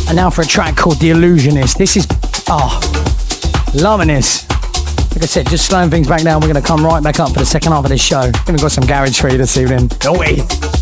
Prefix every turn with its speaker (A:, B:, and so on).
A: And now for a track called The Illusionist. This is, loving this. Like I said, just slowing things back down. We're going to come right back up for the second half of this show. Even got some garage for you this evening. Don't wait.